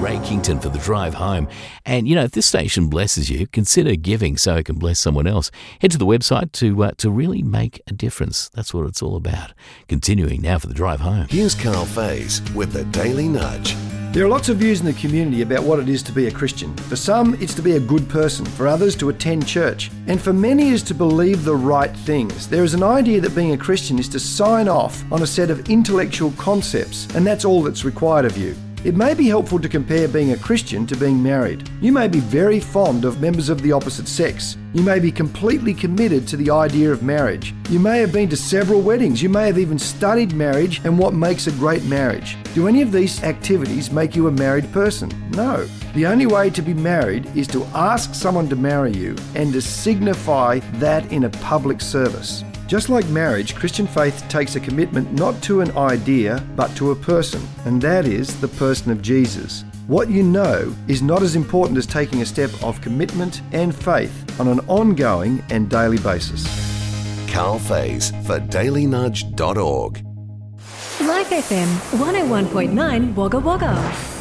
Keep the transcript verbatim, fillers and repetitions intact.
Ray Kington for the drive home. And, you know, if this station blesses you, consider giving so it can bless someone else. Head to the website to uh, to really make a difference. That's what it's all about. Continuing now for the drive home. Here's Carl Faze with the Daily Nudge. There are lots of views in the community about what it is to be a Christian. For some, it's to be a good person. For others, to attend church. And for many, is to believe the right things. There is an idea that being a Christian is to sign off on a set of intellectual concepts, and that's all that's required of you. It may be helpful to compare being a Christian to being married. You may be very fond of members of the opposite sex. You may be completely committed to the idea of marriage. You may have been to several weddings. You may have even studied marriage and what makes a great marriage. Do any of these activities make you a married person? No. The only way to be married is to ask someone to marry you and to signify that in a public service. Just like marriage, Christian faith takes a commitment not to an idea, but to a person, and that is the person of Jesus. What you know is not as important as taking a step of commitment and faith on an ongoing and daily basis. Carl Faze for daily nudge dot org. Life F M one oh one point nine Wagga Wagga.